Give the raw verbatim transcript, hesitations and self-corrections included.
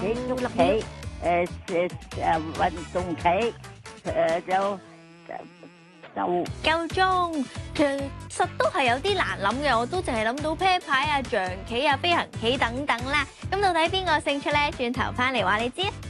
棋、捉棋、誒誒誒運動棋，誒就就夠鐘，其實都係有啲難諗嘅，我都淨係諗到啤牌啊、象棋啊、飛行棋等等啦。咁到底邊個勝出咧？轉頭翻嚟話你知。